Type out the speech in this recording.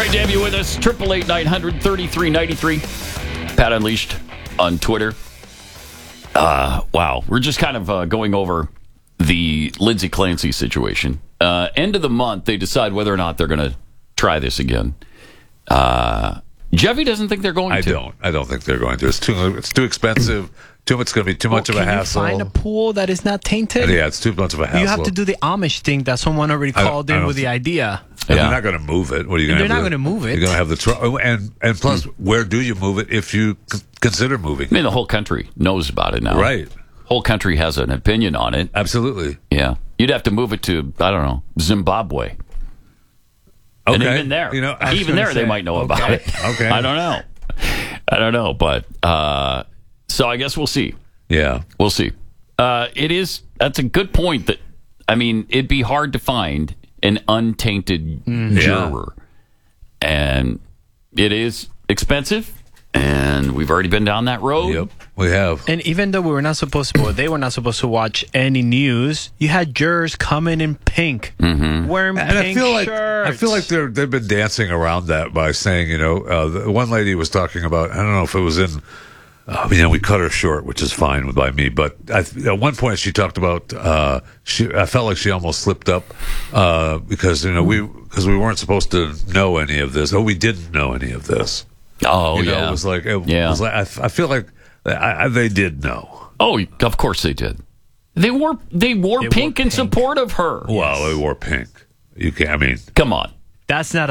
Great to have you with us. 888-900-3393. Pat Unleashed on Twitter. Wow. We're just kind of going over the Lindsay Clancy situation. End of the month, they decide whether or not they're going to try this again. Jeffy doesn't think they're going to. I don't think they're going to. It's too expensive. It's going to be too much of a hassle. Can you find a pool that is not tainted? Yeah, it's too much of a hassle. You have to do the Amish thing that someone already called in with the idea. And they're not going to move it. What are you going to do? They're not going to move it. You're going to have the and plus, where do you move it if you consider moving? I mean, the whole country knows about it now. Right. Whole country has an opinion on it. Absolutely. Yeah. You'd have to move it to, I don't know, Zimbabwe. Okay. And even there, they might know about it. Okay. I don't know. But, so I guess we'll see. Yeah. We'll see. That's a good point that, I mean, it'd be hard to find an untainted juror. And it is expensive, and we've already been down that road. Yep, we have. And even though they were not supposed to watch any news, you had jurors coming in pink, wearing pink shirts. I feel like they've been dancing around that by saying, the one lady was talking about, I don't know if it was in, we cut her short, which is fine by me. But at one point, she talked about. I felt like she almost slipped up because we weren't supposed to know any of this. Oh, we didn't know any of this. Oh, It was like I feel like they did know. Oh, of course they did. They wore pink in support of her. Well, they wore pink. You can't. I mean, come on. That's not